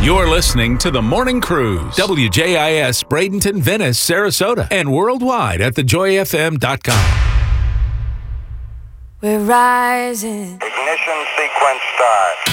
You're listening to The Morning Cruise, WJIS, Bradenton, Venice, Sarasota, and worldwide at thejoyfm.com. We're rising. Ignition sequence start.